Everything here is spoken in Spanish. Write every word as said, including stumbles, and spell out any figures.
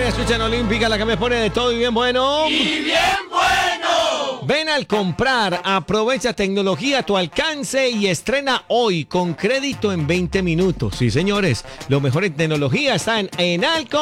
escucha en Olímpica, la que me pone de todo y bien bueno. ¡Y bien bueno! Ven al comprar, aprovecha tecnología a tu alcance y estrena hoy con crédito en veinte minutos. Sí, señores, lo mejor en tecnología está en Enalco.